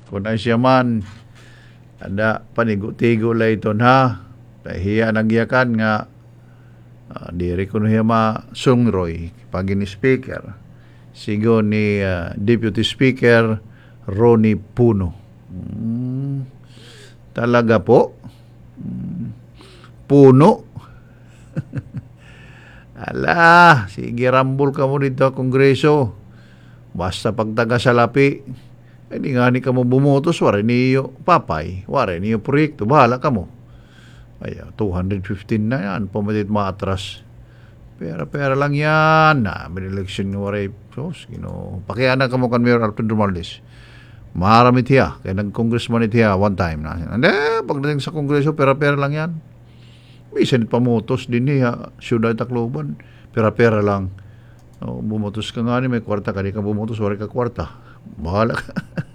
Kung ay siya man, ada panigo-tigo la iton ha. Pahiya nagyakan nga, diri ko niya masungroy, pag ni Speaker. Sigo ni Deputy Speaker Ronnie Puno. Talaga po? Puno? Ala, sige rambol ka mo dito Kongreso. Basta pagtaga sa lapi, hindi nga ni ka mo bumotos, wari niyo papay, wari niyo proyekto, bahala ka mo. Ay, 215 na yan, pumatit maatras. Pera lang yan. May election nga wari. So, pakiana ka mo kan Mayor Arthur Romualdez. Marami tiya. Kaya nag-congressman itiya one time na. Hindi, pagdating sa kongreso, pera lang yan. Bisan pamotos din niya, siyudad Tacloban. Pera lang. Bumotos ka nga ni, may kwarta ka, di ka bumotos, wari ka kwarta. Bahala ka.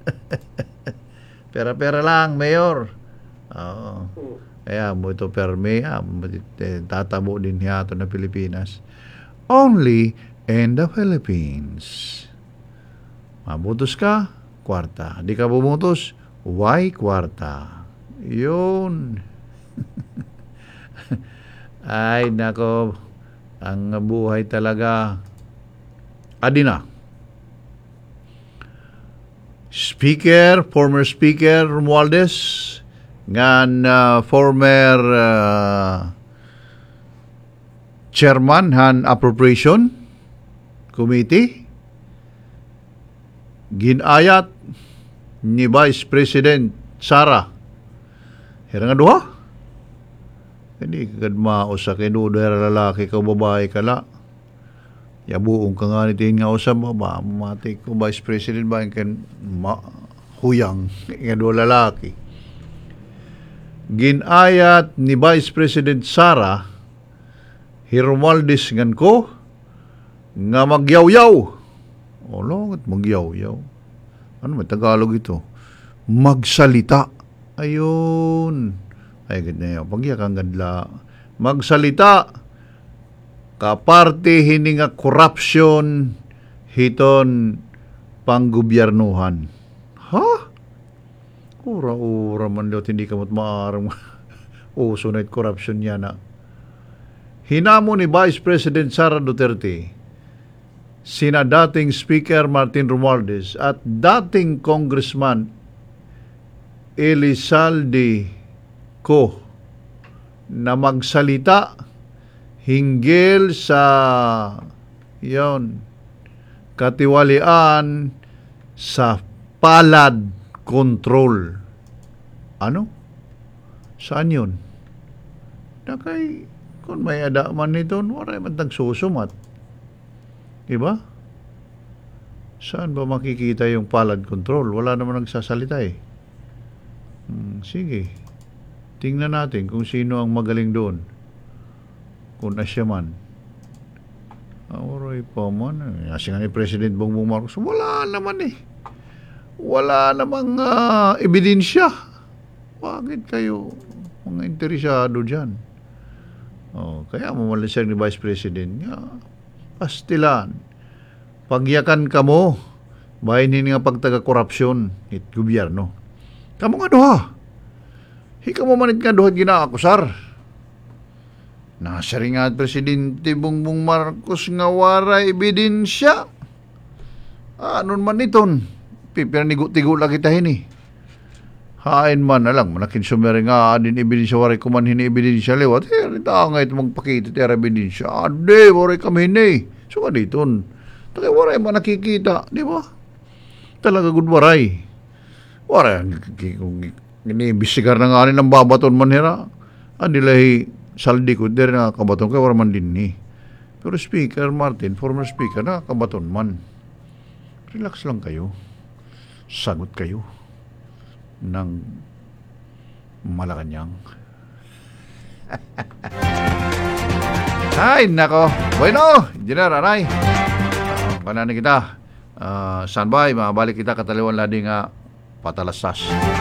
Pera lang, Mayor. Kaya mo ito perme, tatabo din niya ito na Pilipinas. Only in the Philippines. Mabutos ka, kwarta. Di ka bumutos, why kwarta? Yun. Ay, nako, ang buhay talaga. Adina. Former Speaker Romualdez, ngan former chairman han appropriation committee, ginayat ni Vice President Sara. Hirang nga duha? Hindi kagad mausa kay duda lalaki ka babae ka la. Yabuong ka nga nitin nga usab ba mati ko Vice President ba kan huyang nga duha lalaki. Ginayat ni Vice President Sara Romualdez ngan ko nga magyaw-yaw. At magyaw-yaw. Ano may Tagalog ito? Magsalita. Ayun. Ay, ganyan. Pagya kang gandla. Magsalita. Kaparte hini nga corruption hiton panggobyernuhan. Ha? Ura-ura man daw hindi ka maarang uso na corruption niya na. Hinamo ni Vice President Sara Duterte sina dating Speaker Martin Romualdez at dating Congressman Elizalde Co na magsalita hinggil sa katiwalian sa palad control. Ano? Saan yun? Nakay, kung may adaman nito, wala man tagsusumat. Diba? Saan ba makikita yung palad control? Wala naman nagsasalita eh. Sige. Tingnan natin kung sino ang magaling doon. Kung asya man. Aroy pa man. Kasi nga ni President Bongbong Marcos, wala naman eh. Wala namang ebidensya. Bakit kayo mga interesado dyan? Kaya mamalisag ni Vice President nga, pastilan. Pagyakan ka mo, bahin nga pagtaga-korupsyon it gobyerno. Kamu nga doha. Hika mo manit nga doha ginaakusar. Nasa rin nga Presidente Bongbong Marcos nga wara ebidensya. Anon man iton? Pipiranigo-tigo lang kita hini. Hain man na lang, manakin sumere nga din ebidensya, waray kuman hini ebidensya lewat. Rita nga ito magpakita tira ebidensya. Ade, waray kami hini. So ka diton. Taka waray man nakikita, di ba? Talaga good waray. Waray, iniimbestigar na nga rin ang babaton man hira. Adilahi, saldi ko, diri na kabaton kaya waray man din ni. Pero Speaker Martin, former Speaker, na kabaton man. Relax lang kayo. Sagot kayo ng Malacanang. Ay, nako. Bueno, Engineer Aray. Kanan kita. Standby, mabalik kita kataliwan lading patalasas.